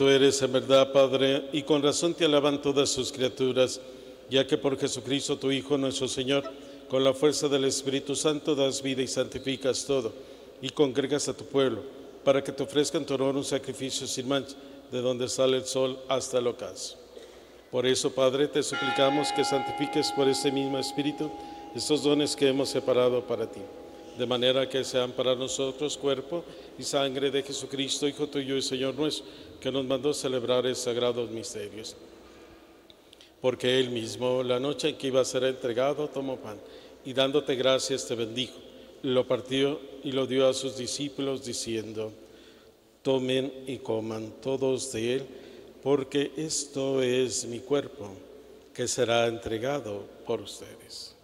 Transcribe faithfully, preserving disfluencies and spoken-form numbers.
Tú eres en verdad, Padre, y con razón te alaban todas sus criaturas, ya que por Jesucristo, tu Hijo, nuestro Señor, con la fuerza del Espíritu Santo das vida y santificas todo, y congregas a tu pueblo, para que te ofrezcan tu honor un sacrificio sin mancha, de donde sale el sol hasta el ocaso. Por eso, Padre, te suplicamos que santifiques por ese mismo Espíritu estos dones que hemos separado para ti, de manera que sean para nosotros cuerpo y sangre de Jesucristo, Hijo tuyo y Señor nuestro, que nos mandó celebrar los sagrados misterios. Porque Él mismo, la noche en que iba a ser entregado, tomó pan y dándote gracias te bendijo, lo partió y lo dio a sus discípulos diciendo: tomen y coman todos de él, porque esto es mi cuerpo, que será entregado por ustedes.